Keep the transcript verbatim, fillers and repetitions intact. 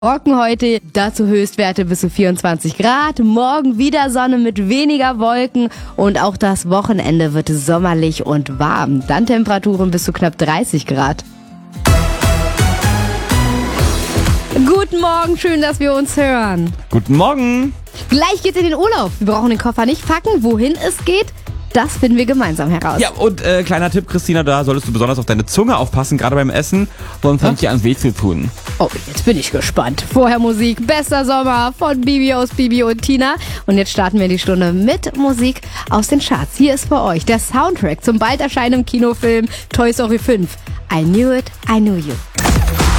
Morgen heute, dazu Höchstwerte bis zu vierundzwanzig Grad. Morgen wieder Sonne mit weniger Wolken und auch das Wochenende wird sommerlich und warm. Dann Temperaturen bis zu knapp dreißig Grad. Guten Morgen, schön, dass wir uns hören. Guten Morgen. Gleich geht's in den Urlaub. Wir brauchen den Koffer nicht packen. Wohin es geht, das finden wir gemeinsam heraus. Ja, und äh, kleiner Tipp, Christina, da solltest du besonders auf deine Zunge aufpassen, gerade beim Essen, sonst fängt dir an weh zu tun. Oh, jetzt bin ich gespannt. Vorher Musik, bester Sommer von Bibi aus Bibi und Tina. Und jetzt starten wir die Stunde mit Musik aus den Charts. Hier ist für euch der Soundtrack zum bald erscheinenden Kinofilm Toy Story fünf. I Knew It, I Knew You.